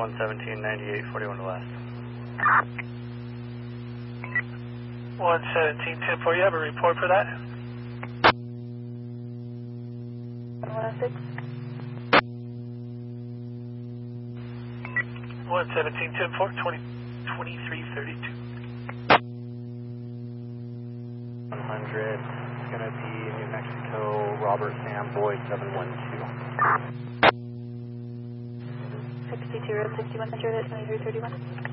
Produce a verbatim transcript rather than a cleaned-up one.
one seventeen, ninety-eight, forty-one west. one seventeen, ten four, you have a report for that? one oh six. one seventeen, ten four, twenty, twenty-three thirty-two. one hundred, it's going to be New Mexico, Robert Sam Boyd, seven one two. sixty-two, road sixty-one hundred at twenty-three thirty-one.